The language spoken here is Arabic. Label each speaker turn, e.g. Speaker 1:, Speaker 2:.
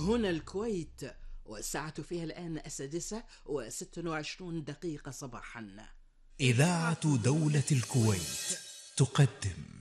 Speaker 1: هنا الكويت، والساعة فيها الآن 6:26 صباحا.
Speaker 2: إذاعة دولة الكويت تقدم